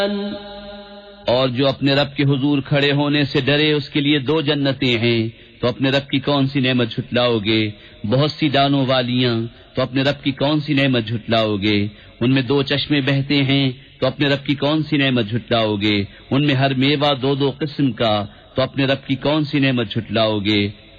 और जो अपने रब के हुजूर खड़े होने से डरे उसके लिए 2 जन्नतें हैं, तो अपने रब की कौन सी नेमत झुटलाओगे। बहुत सी दानों वालियां, तो अपने रब की कौन सी नेमत झुटलाओगे। उनमें 2 चश्मे बहते हैं, तो अपने रब की कौन सी नेमत झुटलाओगे। उनमें हर मेवा 2-2 किस्म का, तो अपने रब की कौन सी नेमत झुटलाओगे।